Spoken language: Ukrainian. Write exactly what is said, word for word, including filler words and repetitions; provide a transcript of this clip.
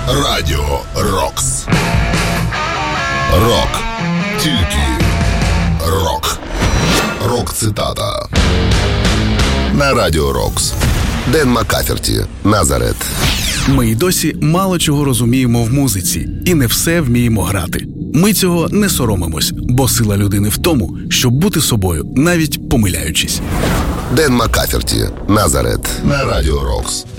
Радіо Рокс. Рок. Тільки рок. Рок-цитата. На Радіо Рокс. Ден Маккаферті. Назарет. Ми й досі мало чого розуміємо в музиці і не все вміємо грати. Ми цього не соромимось, бо сила людини в тому, щоб бути собою, навіть помиляючись. Ден Маккаферті. Назарет. На Радіо Рокс.